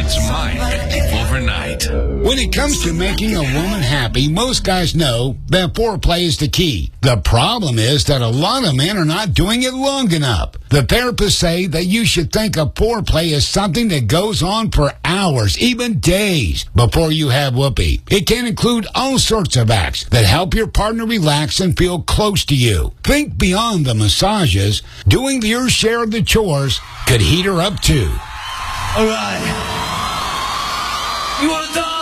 It's Mind Overnight. When it comes to making a woman happy, most guys know that foreplay is the key. The problem is that a lot of men are not doing it long enough. The therapists say that you should think of foreplay as something that goes on for hours, even days, before you have whoopee. It can include all sorts of acts that help your partner relax and feel close to you. Think beyond the massages. Doing your share of the chores could heat her up too. All right. You want to talk?